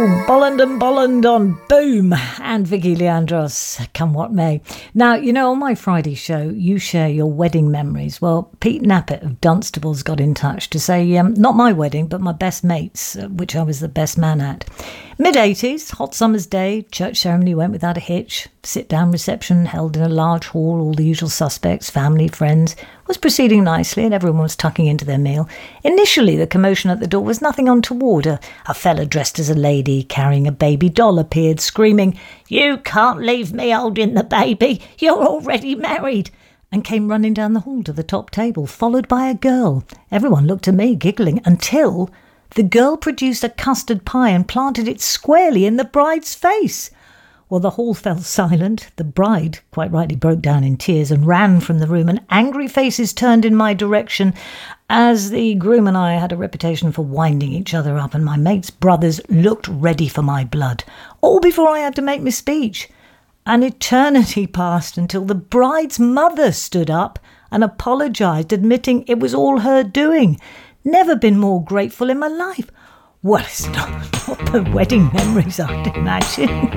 Bolland and Bolland on Boom and Vicky Leandros, come what may. Now, you know, on my Friday show, you share your wedding memories. Well, Pete Knappett of Dunstable's got in touch to say, not my wedding, but my best mate's, which I was the best man at. Mid-80s, hot summer's day, church ceremony went without a hitch. Sit-down reception held in a large hall, all the usual suspects, family, friends, was proceeding nicely and everyone was tucking into their meal. Initially, the commotion at the door was nothing untoward. A fella dressed as a lady carrying a baby doll appeared, screaming, "You can't leave me holding the baby, you're already married," and came running down the hall to the top table, followed by a girl. Everyone looked at me, giggling, until the girl produced a custard pie and planted it squarely in the bride's face. Well, the hall fell silent. The bride, quite rightly, broke down in tears and ran from the room, and angry faces turned in my direction, as the groom and I had a reputation for winding each other up, and my mate's brothers looked ready for my blood, all before I had to make my speech. An eternity passed until the bride's mother stood up and apologised, admitting it was all her doing. Never been more grateful in my life. Well, it's not the wedding memories I'd imagine.